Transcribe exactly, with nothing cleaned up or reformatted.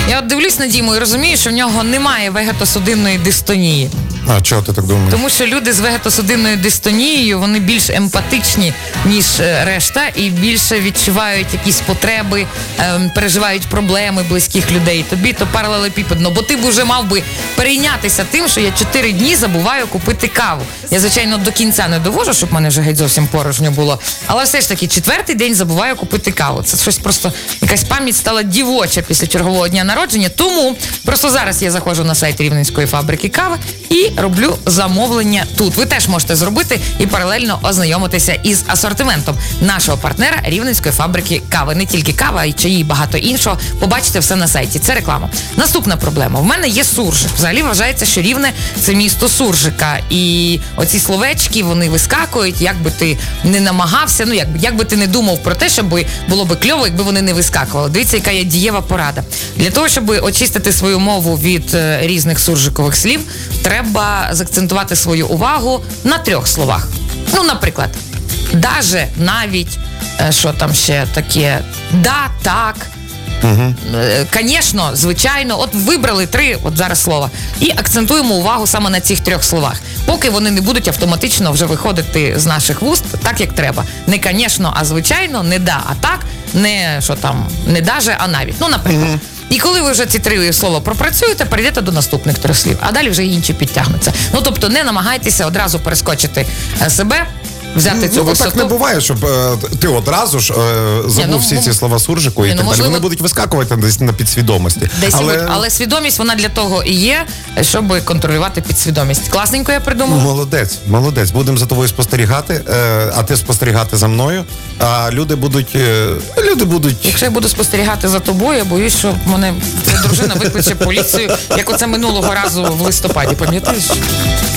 Я от дивлюсь на Діму і розумію, що в нього немає вегетосудинної дистонії. А чого ти так думаєш? Тому що люди з вегетосудинною дистонією, вони більш емпатичні, ніж решта, і більше відчувають якісь потреби, ем, переживають проблеми близьких людей. Тобі то паралелепіпедно, бо ти б уже мав би перейнятися тим, що я чотири дні забуваю купити каву. Я, звичайно, до кінця не довожу, щоб в мене вже геть зовсім порожньо було, але все ж таки четвертий день забуваю купити каву. Це щось просто, якась пам'ять стала дівоча після чергового дня народження, тому просто зараз я заходжу на сайт Рівненської фабрики кави і роблю замовлення тут. Ви теж можете зробити і паралельно ознайомитися із асортиментом нашого партнера Рівненської фабрики кави. Не тільки кава, а й чаї, і багато іншого. Побачите все на сайті. Це реклама. Наступна проблема. В мене є суржик. Взагалі вважається, що Рівне – це місто суржика. І оці словечки, вони вискакують, як би ти не намагався, ну як, як би ти не думав про те, щоб було би кльово, якби вони не вискакували. Дивіться, яка є дієва порада. Для того, щоб очистити свою мову від е, різних суржикових слів, треба заакцентувати свою увагу на трьох словах. Ну, наприклад, даже, навіть, що там ще таке, да, так, угу. Конечно, звичайно, от вибрали три, от зараз слова, і акцентуємо увагу саме на цих трьох словах, поки вони не будуть автоматично вже виходити з наших вуст так, як треба. Не конечно, а звичайно, не да, а так, не, що там, не даже, а навіть. Ну, наприклад. Угу. І коли ви вже ці три слова пропрацюєте, перейдете до наступних трьох слів, а далі вже інші підтягнуться. Ну, тобто, не намагайтеся одразу перескочити себе, взяти цю ну, висоту. Так не буває, щоб е, ти одразу ж е, забув Ні, ну, всі ці слова суржику ні, і ну, так далі. можливо, Вони будуть вискакувати десь на підсвідомості. Десь але... але... але свідомість, вона для того і є, щоб контролювати підсвідомість. Класненько я придумала? Молодець, молодець. Будемо за тобою спостерігати, е, а ти спостерігати за мною. А люди будуть... Е, люди будуть... Якщо я буду спостерігати за тобою, я боюсь, що мене дружина викличе поліцію, як оце минулого разу в листопаді, пам'ятаєш?